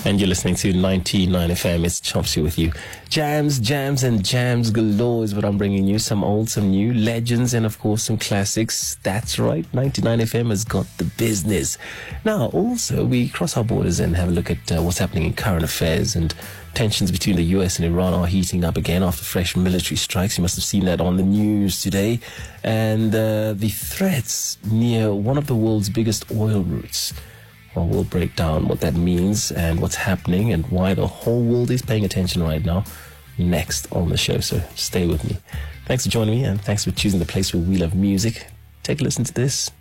And you're listening to 99 FM. It's Chopsy with you. Jams, and jams galore is what I'm bringing you. Some old, some new, legends, and of course some classics. That's right, 99 FM has got the business. Now, also, we cross our borders and have a look at what's happening in current affairs, and tensions between the US and Iran are heating up again after fresh military strikes. You must have seen that on the news today. And the threats near one of the world's biggest oil routes. Well, we'll break down what that means and what's happening and why the whole world is paying attention right now next on the show. So stay with me. Thanks for joining me, and thanks for choosing the place where we love music. Take a listen to this.